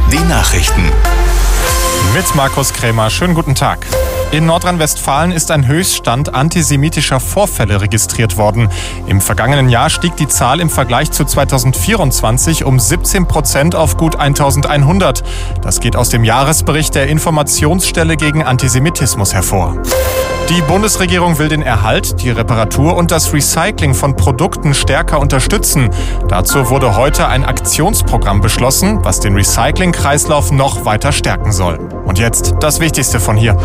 Die Nachrichten. Mit Markus Krämer. Schönen guten Tag. In Nordrhein-Westfalen ist ein Höchststand antisemitischer Vorfälle registriert worden. Im vergangenen Jahr stieg die Zahl im Vergleich zu 2024 um 17% auf gut 1100. Das geht aus dem Jahresbericht der Informationsstelle gegen Antisemitismus hervor. Die Bundesregierung will den Erhalt, die Reparatur und das Recycling von Produkten stärker unterstützen. Dazu wurde heute ein Aktionsprogramm beschlossen, was den Recyclingkreislauf noch weiter stärken soll. Und jetzt das Wichtigste von hier.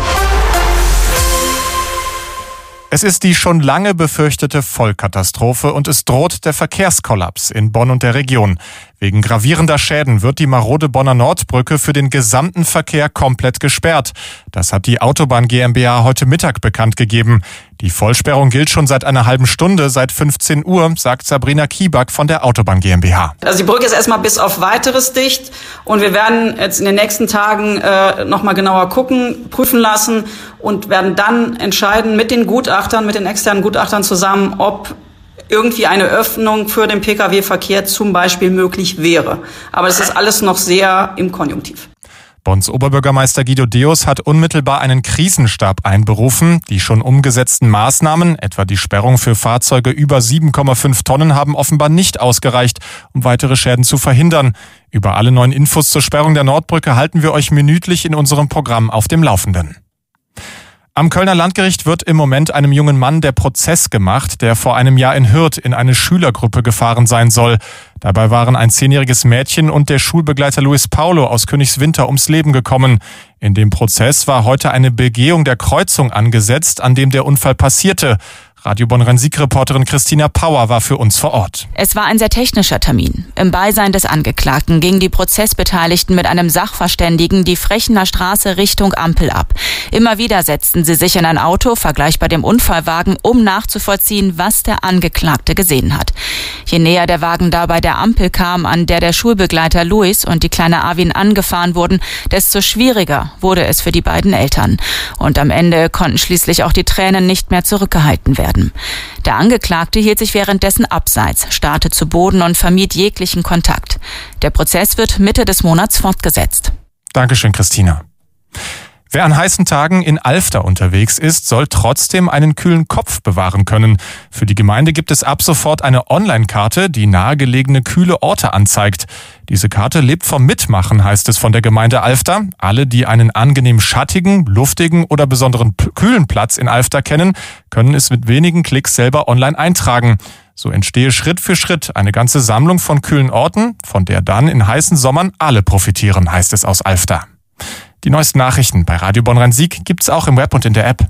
Es ist die schon lange befürchtete Vollkatastrophe und es droht der Verkehrskollaps in Bonn und der Region. Wegen gravierender Schäden wird die marode Bonner Nordbrücke für den gesamten Verkehr komplett gesperrt. Das hat die Autobahn GmbH heute Mittag bekannt gegeben. Die Vollsperrung gilt schon seit einer halben Stunde, seit 15 Uhr, sagt Sabrina Kieback von der Autobahn GmbH. Also die Brücke ist erstmal bis auf Weiteres dicht und wir werden jetzt in den nächsten Tagen nochmal genauer gucken, prüfen lassen und werden dann entscheiden mit den Gutachtern, mit den externen Gutachtern zusammen, ob irgendwie eine Öffnung für den Pkw-Verkehr zum Beispiel möglich wäre. Aber das ist alles noch sehr im Konjunktiv. Bonns Oberbürgermeister Guido Deus hat unmittelbar einen Krisenstab einberufen. Die schon umgesetzten Maßnahmen, etwa die Sperrung für Fahrzeuge über 7,5 Tonnen, haben offenbar nicht ausgereicht, um weitere Schäden zu verhindern. Über alle neuen Infos zur Sperrung der Nordbrücke halten wir euch minütlich in unserem Programm auf dem Laufenden. Am Kölner Landgericht wird im Moment einem jungen Mann der Prozess gemacht, der vor einem Jahr in Hürth in eine Schülergruppe gefahren sein soll. Dabei waren ein 10-jähriges Mädchen und der Schulbegleiter Luis Paulo aus Königswinter ums Leben gekommen. In dem Prozess war heute eine Begehung der Kreuzung angesetzt, an dem der Unfall passierte. Radio Bonn-Rhein-Sieg-Reporterin Christina Pauer war für uns vor Ort. Es war ein sehr technischer Termin. Im Beisein des Angeklagten gingen die Prozessbeteiligten mit einem Sachverständigen die Frechener Straße Richtung Ampel ab. Immer wieder setzten sie sich in ein Auto, vergleichbar dem Unfallwagen, um nachzuvollziehen, was der Angeklagte gesehen hat. Je näher der Wagen dabei der Ampel kam, an der Schulbegleiter Luis und die kleine Arvin angefahren wurden, desto schwieriger wurde es für die beiden Eltern. Und am Ende konnten schließlich auch die Tränen nicht mehr zurückgehalten werden. Der Angeklagte hielt sich währenddessen abseits, starrte zu Boden und vermied jeglichen Kontakt. Der Prozess wird Mitte des Monats fortgesetzt. Dankeschön, Christina. Wer an heißen Tagen in Alfter unterwegs ist, soll trotzdem einen kühlen Kopf bewahren können. Für die Gemeinde gibt es ab sofort eine Online-Karte, die nahegelegene kühle Orte anzeigt. Diese Karte lebt vom Mitmachen, heißt es von der Gemeinde Alfter. Alle, die einen angenehm schattigen, luftigen oder besonderen kühlen Platz in Alfter kennen, können es mit wenigen Klicks selber online eintragen. So entstehe Schritt für Schritt eine ganze Sammlung von kühlen Orten, von der dann in heißen Sommern alle profitieren, heißt es aus Alfter. Die neuesten Nachrichten bei Radio Bonn-Rhein-Sieg gibt's auch im Web und in der App.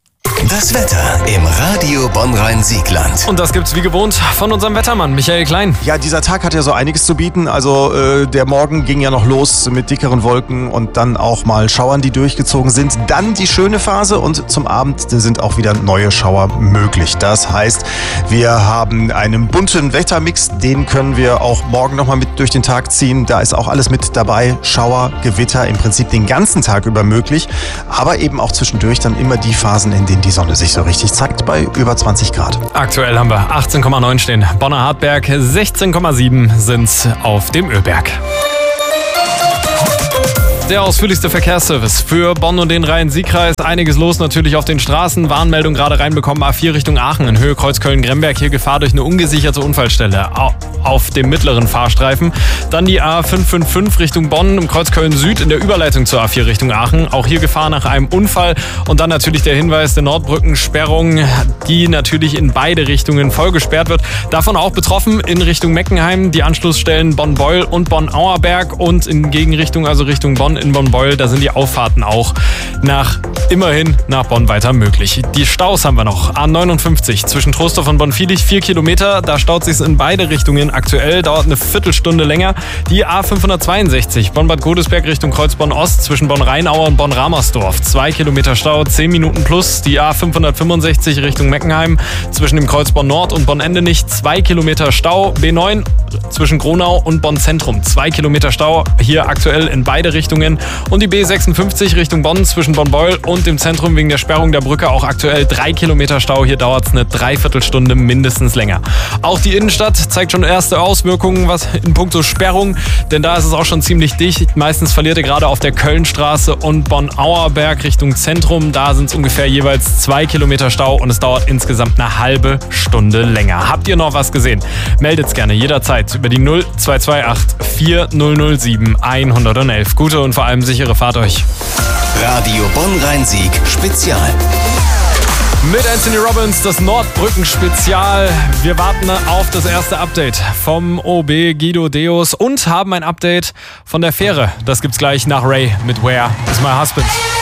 Das Wetter im Radio Bonn-Rhein-Siegland. Und das gibt's wie gewohnt von unserem Wettermann Michael Klein. Ja, dieser Tag hat ja so einiges zu bieten. Also der Morgen ging ja noch los mit dickeren Wolken und dann auch mal Schauern, die durchgezogen sind. Dann die schöne Phase und zum Abend sind auch wieder neue Schauer möglich. Das heißt, wir haben einen bunten Wettermix. Den können wir auch morgen nochmal mit durch den Tag ziehen. Da ist auch alles mit dabei. Schauer, Gewitter, im Prinzip den ganzen Tag über möglich. Aber eben auch zwischendurch dann immer die Phasen, in denen die Sonne sich so richtig zeigt, bei über 20 Grad. Aktuell haben wir 18,9 stehen. Bonner Hartberg, 16,7 sind's auf dem Öberg. Der ausführlichste Verkehrsservice für Bonn und den Rhein-Sieg-Kreis. Einiges los natürlich auf den Straßen. Warnmeldung gerade reinbekommen. A4 Richtung Aachen in Höhe Kreuzköln-Gremberg. Hier Gefahr durch eine ungesicherte Unfallstelle auf dem mittleren Fahrstreifen. Dann die A555 Richtung Bonn im Kreuzköln Süd in der Überleitung zur A4 Richtung Aachen. Auch hier Gefahr nach einem Unfall. Und dann natürlich der Hinweis der Nordbrückensperrung, die natürlich in beide Richtungen voll gesperrt wird. Davon auch betroffen in Richtung Meckenheim die Anschlussstellen Bonn-Beul und Bonn-Auerberg und in Gegenrichtung, also Richtung Bonn in Bonn-Beul, da sind die Auffahrten auch immerhin nach Bonn weiter möglich. Die Staus haben wir noch. A59 zwischen Trostorf und Bonn-Viehlich, 4 Kilometer. Da staut sich in beide Richtungen aktuell. Dauert eine Viertelstunde länger. Die A562 Bonn-Bad Godesberg Richtung Kreuzbonn-Ost zwischen Bonn-Rheinauer und Bonn-Ramersdorf. 2 Kilometer Stau, 10 Minuten plus. Die A565 Richtung Meckenheim zwischen dem Kreuz Bonn-Nord und Bonn-Endenich. 2 Kilometer Stau. B9 zwischen Gronau und Bonn-Zentrum. 2 Kilometer Stau. Hier aktuell in beide Richtungen. bisschen. Und die B56 Richtung Bonn zwischen Bonn-Beuel und dem Zentrum wegen der Sperrung der Brücke auch aktuell 3 Kilometer Stau. Hier dauert es eine Dreiviertelstunde mindestens länger. Auch die Innenstadt zeigt schon erste Auswirkungen was in puncto Sperrung, denn da ist es auch schon ziemlich dicht. Meistens verliert ihr gerade auf der Kölnstraße und Bonn-Auerberg Richtung Zentrum. Da sind es ungefähr jeweils 2 Kilometer Stau und es dauert insgesamt eine halbe Stunde länger. Habt ihr noch was gesehen? Meldet's gerne jederzeit über die 0228 4007 111. Gute und vor allem sichere Fahrt euch. Radio Bonn-Rhein-Sieg Spezial. Mit Anthony Robbins, das Nordbrücken-Spezial. Wir warten auf das erste Update vom OB Guido Deus und haben ein Update von der Fähre. Das gibt's gleich nach Ray mit Where is My Husband.